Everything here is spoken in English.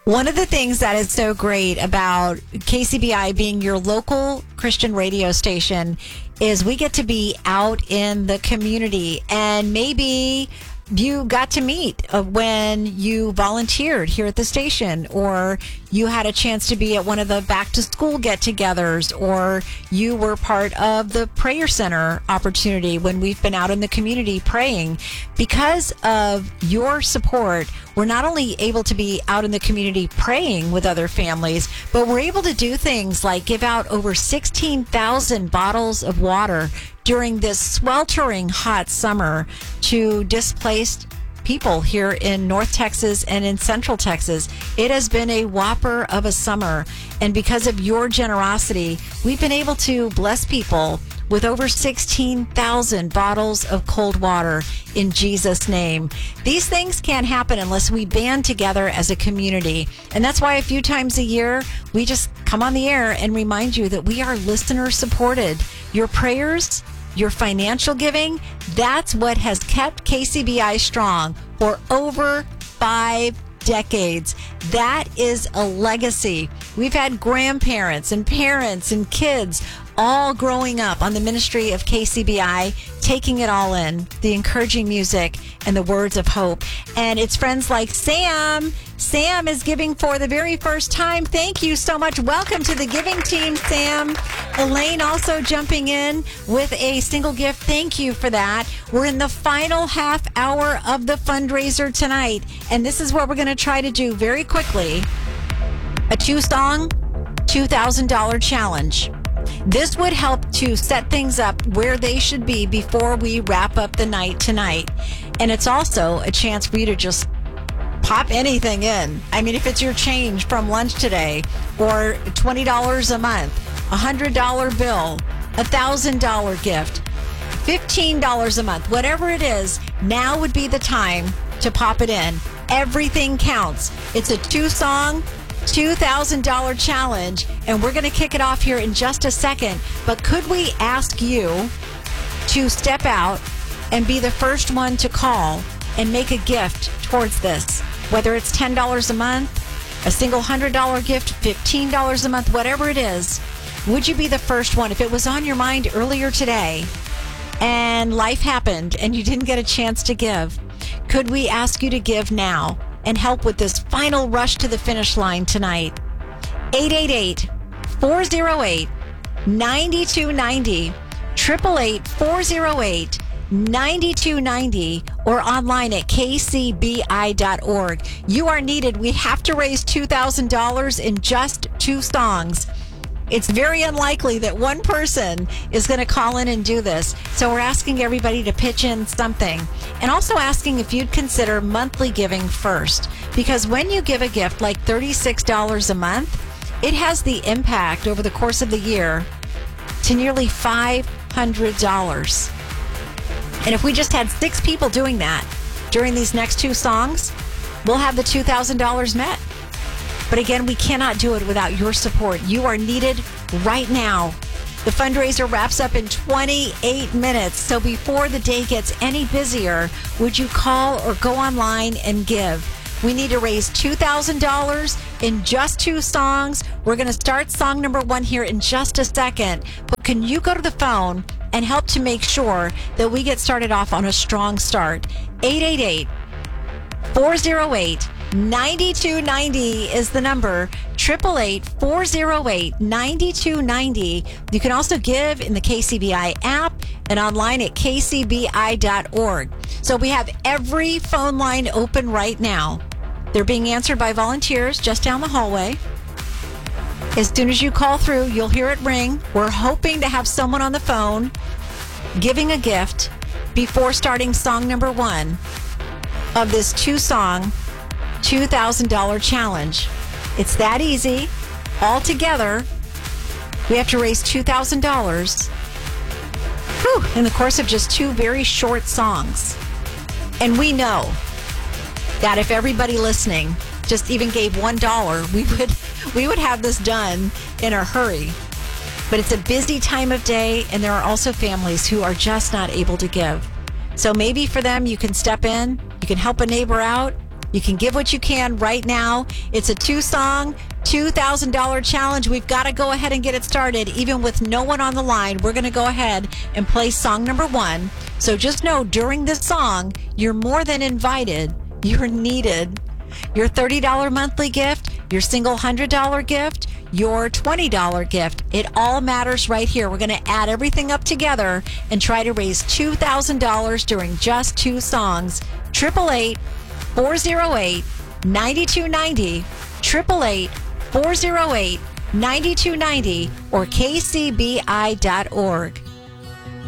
One of the things that is so great about KCBI being your local Christian radio station is we get to be out in the community, and maybe you got to meet when you volunteered here at the station, or you had a chance to be at one of the back to school get-togethers, or you were part of the prayer center opportunity when we've been out in the community praying. Because of your support, we're not only able to be out in the community praying with other families, but we're able to do things like give out over 16,000 bottles of water during this sweltering hot summer to displaced people here in North Texas and in Central Texas. It has been a whopper of a summer, and because of your generosity, we've been able to bless people with over 16,000 bottles of cold water in Jesus' name. These things can't happen unless we band together as a community. And that's why a few times a year, we just come on the air and remind you that we are listener supported. Your prayers, your financial giving, that's what has kept KCBI strong for over 5 decades. That is a legacy. We've had grandparents and parents and kids all growing up on the ministry of KCBI, taking it all in, the encouraging music and the words of hope. And it's friends like Sam. Sam is giving for the very first time. Thank you so much. Welcome to the giving team, Sam. Elaine also jumping in with a single gift. Thank you for that. We're in the final half hour of the fundraiser tonight, and this is what we're going to try to do very quickly. A 2-song, $2,000 challenge. This would help to set things up where they should be before we wrap up the night tonight. And it's also a chance for you to just pop anything in. I mean, if it's your change from lunch today, or $20 a month, $100 bill, $1,000 gift, $15 a month, whatever it is, now would be the time to pop it in. Everything counts. It's a 2-song, $2,000 challenge, and we're going to kick it off here in just a second. But could we ask you to step out and be the first one to call and make a gift towards this? Whether it's $10 a month, a single $100 gift, $15 a month, whatever it is, would you be the first one? If it was on your mind earlier today and life happened and you didn't get a chance to give, could we ask you to give now and help with this final rush to the finish line tonight? 888-408-9290, 888-408-9290, or online at kcbi.org. You are needed. We have to raise $2,000 in just 2 songs. It's very unlikely that one person is going to call in and do this. So we're asking everybody to pitch in something, and also asking if you'd consider monthly giving first. Because when you give a gift like $36 a month, it has the impact over the course of the year to nearly $500. And if we just had 6 people doing that during these next 2 songs, we'll have the $2,000 met. But again, we cannot do it without your support. You are needed right now. The fundraiser wraps up in 28 minutes. So before the day gets any busier, would you call or go online and give? We need to raise $2,000 in just 2 songs. We're going to start song number 1 here in just a second. But can you go to the phone and help to make sure that we get started off on a strong start? 888-408-9290 is the number. 888-408-9290. You can also give in the KCBI app and online at kcbi.org. So we have every phone line open right now. They're being answered by volunteers just down the hallway. As soon as you call through, you'll hear it ring. We're hoping to have someone on the phone giving a gift before starting song number 1 of this 2-song, $2,000 challenge. It's that easy. All together, we have to raise $2,000 in the course of just 2 very short songs. And we know that if everybody listening just even gave $1, we would have this done in a hurry. But it's a busy time of day, and there are also families who are just not able to give. So maybe for them, you can step in, you can help a neighbor out, You can give what you can right now. It's a 2-song, $2,000 challenge. We've got to go ahead and get it started. Even with no one on the line, we're going to go ahead and play song number 1. So just know during this song, you're more than invited. You're needed. Your $30 monthly gift, your single $100 gift, your $20 gift. It all matters right here. We're going to add everything up together and try to raise $2,000 during just 2 songs. 888-408-9290, 888-408-9290, or kcbi.org.